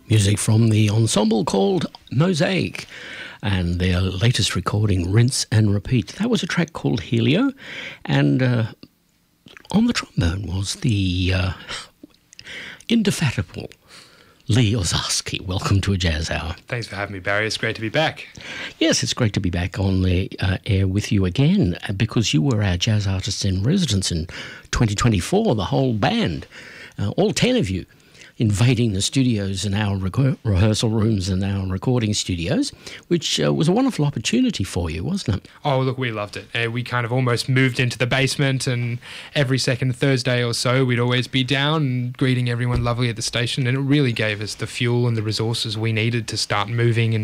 Music from the ensemble called Mosaic and their latest recording, Rinse and Repeat. That was a track called Helio, and on the trombone was the indefatigable Lee Ozarski. Welcome to A Jazz Hour. Thanks for having me, Barry. It's great to be back. Yes, it's great to be back on the air with you again, because you were our jazz artists in residence in 2024, the whole band, all 10 of you, invading the studios and our rehearsal rooms and our recording studios, which was a wonderful opportunity for you, wasn't it? Oh, look, we loved it. We kind of almost moved into the basement, and every second Thursday or so we'd always be down and greeting everyone lovely at the station, and it really gave us the fuel and the resources we needed to start moving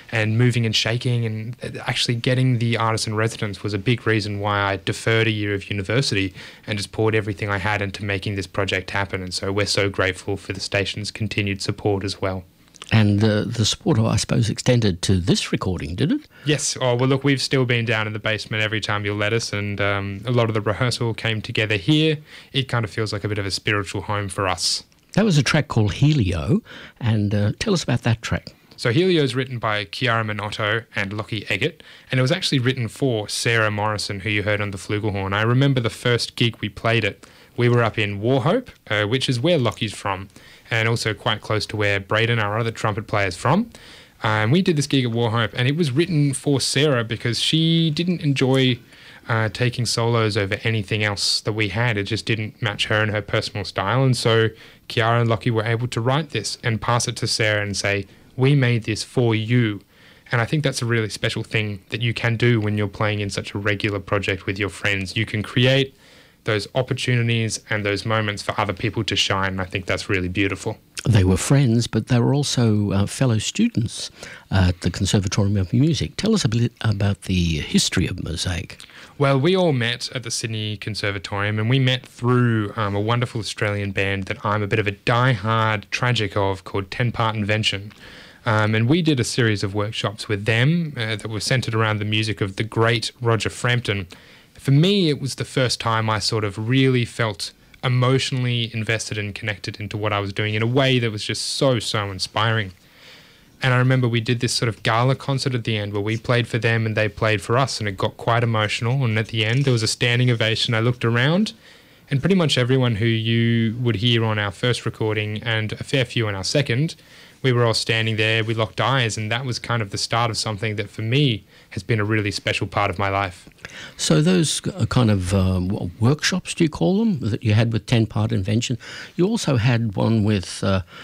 and shaking, and actually getting the artists in residence was a big reason why I deferred a year of university and just poured everything I had into making this project happen. And so we're so grateful for the station's continued support as well. And the support, I suppose, extended to this recording, did it? Yes. Oh, well, look, we've still been down in the basement every time you'll let us, and a lot of the rehearsal came together here. It kind of feels like a bit of a spiritual home for us. That was a track called Helio, and tell us about that track. So Helio is written by Chiara Minotto and Lockie Eggett, and it was actually written for Sarah Morrison, who you heard on the flugelhorn. I remember the first gig we played it. We were up in Wauchope, which is where Lockie's from, and also quite close to where Braden, our other trumpet player, is from. And we did this gig at Wauchope, and it was written for Sarah because she didn't enjoy taking solos over anything else that we had. It just didn't match her and her personal style, and so Chiara and Lockie were able to write this and pass it to Sarah and say, we made this for you. And I think that's a really special thing that you can do when you're playing in such a regular project with your friends. You can create those opportunities and those moments for other people to shine. And I think that's really beautiful. They were friends, but they were also fellow students at the Conservatorium of Music. Tell us a bit about the history of Mosaic. Well, we all met at the Sydney Conservatorium, and we met through a wonderful Australian band that I'm a bit of a die-hard tragic of, called 10 Part Invention. And we did a series of workshops with them that were centred around the music of the great Roger Frampton. For me, it was the first time I sort of really felt emotionally invested and connected into what I was doing in a way that was just so inspiring. And I remember we did this sort of gala concert at the end where we played for them and they played for us, and it got quite emotional. And at the end, there was a standing ovation. I looked around, and pretty much everyone who you would hear on our first recording and a fair few on our second, we were all standing there, we locked eyes, and that was kind of the start of something that for me has been a really special part of my life. So those kind of workshops, do you call them, that you had with 10 Part Invention, you also had one with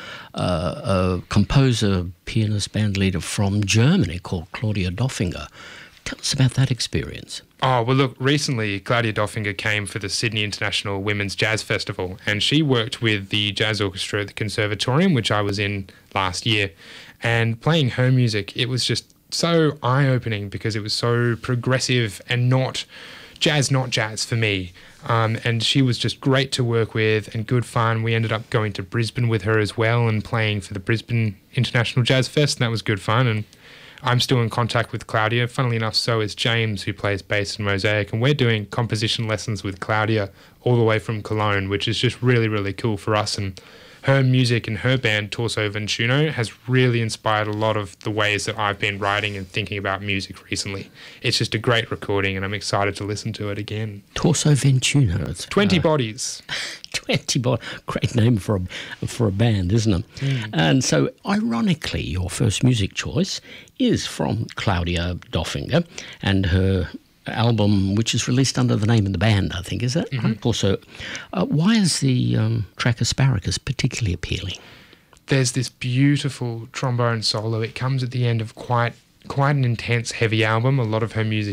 a composer, pianist, band leader from Germany called Claudia Doffinger. Tell us about that experience. Oh, well, look, recently Claudia Doffinger came for the Sydney International Women's Jazz Festival, and she worked with the jazz orchestra at the Conservatorium, which I was in last year. And playing her music, it was just so eye-opening because it was so progressive and not jazz for me. And she was just great to work with and good fun. We ended up going to Brisbane with her as well and playing for the Brisbane International Jazz Fest, and that was good fun. And I'm still in contact with Claudia. Funnily enough, so is James, who plays bass in Mosaic, and we're doing composition lessons with Claudia all the way from Cologne, which is just really cool for us. And her music and her band, Torso Ventuno, has really inspired a lot of the ways that I've been writing and thinking about music recently. It's just a great recording, and I'm excited to listen to it again. Torso Ventuno. It's 20 Bodies. 20 Bodies. Great name for a band, isn't it? Mm. And so, ironically, your first music choice is from Claudia Doffinger and her album, which is released under the name of the band, I think, is that? Mm-hmm. Also, why is the track Asparagus particularly appealing? There's this beautiful trombone solo. It comes at the end of quite an intense, heavy album. A lot of her music